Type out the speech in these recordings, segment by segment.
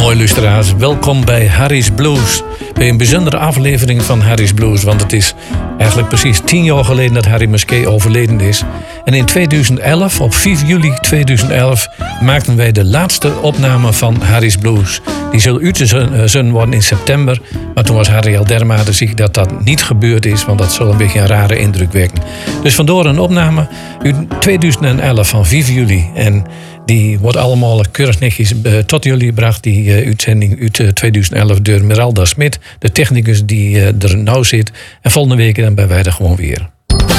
Mooi luisteraars, welkom bij Harry's Blues. Bij een bijzondere aflevering van Harry's Blues. Want het is eigenlijk precies 10 jaar geleden dat Harry Musquet overleden is. En in 2011, op 5 juli 2011, maakten wij de laatste opname van Harry's Blues. Die zal uitgezonden worden in september. Maar toen was Harry al dermate ziek dat dat niet gebeurd is. Want dat zal een beetje een rare indruk wekken. Dus vandoor een opname uit 2011 van 5 juli. En die wordt allemaal keurig netjes tot jullie gebracht. Die uitzending uit 2011 door Meralda Smit. De technicus die er nou zit. En volgende week dan bij wij er gewoon weer.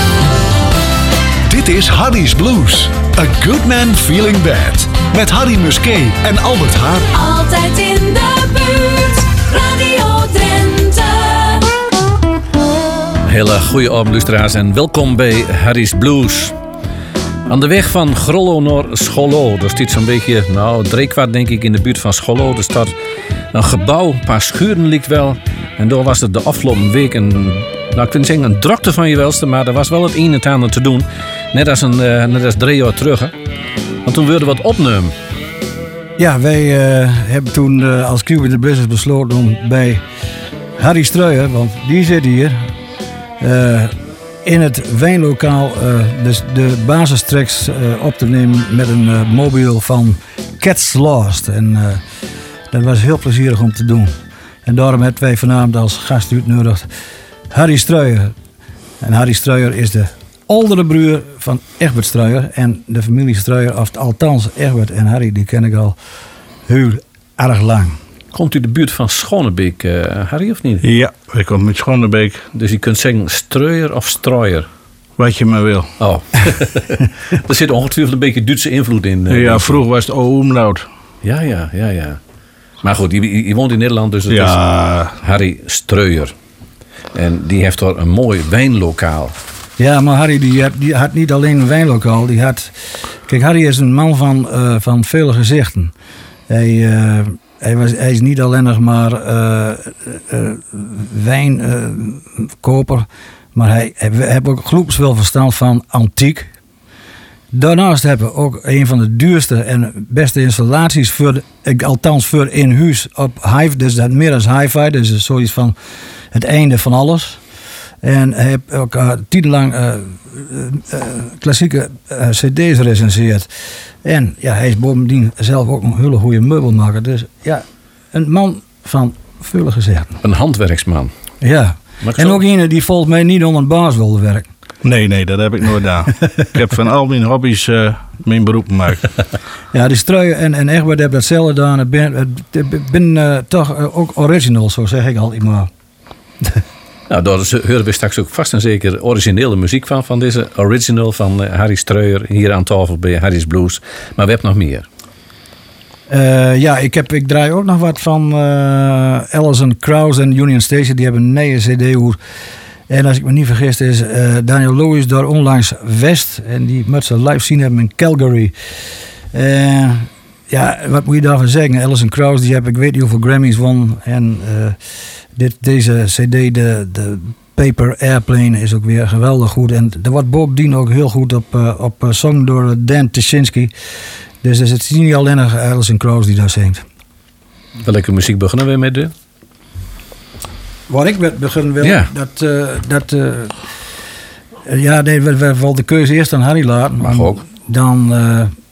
Dit is Harry's Blues. A Good Man Feeling Bad. Met Harry Musquet en Albert Haar. Altijd in de buurt. Radio Drenthe. Hele goede avond luisteraars en welkom bij Harry's Blues. Aan de weg van Grollo naar Scholloo. Er staat zo'n beetje, 3/4 denk ik in de buurt van Scholloo. Er staat een gebouw, een paar schuren ligt wel. En daar was het de afgelopen week ik wil niet zeggen een drukte van je welste, maar er was wel het een en het ander te doen. Net als 3 jaar terug. Hè. Want toen wilden we wat opnemen. Ja, wij hebben toen als Cube in the Blizzards besloten om bij Harry Streuer, want die zit hier, in het wijnlokaal dus de basistracks op te nemen met een mobiel van Cats Lost. En dat was heel plezierig om te doen. En daarom hebben wij vanavond als gast uitgenodigd Harry Streuer. En Harry Streuer is de oudere broer van Egbert Streuer. En de familie Streuer, of althans Egbert en Harry, die ken ik al heel erg lang. Komt u de buurt van Schonebeek, Harry, of niet? Ja, ik kom met Schonebeek. Dus je kunt zeggen Streuer of Streuer? Wat je maar wil. Oh. Er zit ongetwijfeld een beetje Duitse invloed in. Ja, vroeger was het O-umlaut. Ja. Maar goed, je woont in Nederland, dus het is Harry Streuer. En die heeft daar een mooi wijnlokaal. Ja, maar Harry die had niet alleen een wijnlokaal. Kijk, Harry is een man van vele gezichten. Hij is niet alleen nog maar wijnkoper, maar hij heeft ook gloepswel verstand van antiek. Daarnaast hebben we ook een van de duurste en beste installaties althans voor in huis op hi-fi. Dus dat meer als hi-fi, dus zoiets van het einde van alles. En hij heeft ook tijdenlang klassieke cd's recenseerd. En ja, hij is bovendien zelf ook een hele goede meubelmaker. Dus ja, een man van vele gezichten. Een handwerksman. Ja, en ook een die volgens mij niet onder een baas wilde werken. Nee, dat heb ik nooit gedaan. Ik heb van al mijn hobby's mijn beroep gemaakt. Ja, die Streuer en Egbert hebben datzelfde gedaan. Ik ben toch ook original, zo zeg ik altijd maar. Nou, daar horen we straks ook vast en zeker originele muziek van deze original van Harry Streuer hier aan tafel bij Harry's Blues. Maar we hebben nog meer. Ik draai ook nog wat van Alison Krauss en Union Station. Die hebben een nieuwe cd-hoer. En als ik me niet vergis is Daniel Lewis daar onlangs West. En die moet ze live zien hebben in Calgary. Wat moet je daarvan zeggen? Alison Krauss, die ik weet niet hoeveel Grammys won. En deze cd, de Paper Airplane, is ook weer geweldig goed. En er wordt bovendien ook heel goed op zong door Dan Tyszynski. Dus het is niet alleen nog Alison Krauss die daar zingt. Welke muziek beginnen we met de? Waar ik beginnen wil, ja. We wilden de keuze eerst aan Harry laten. Mag ook. Dan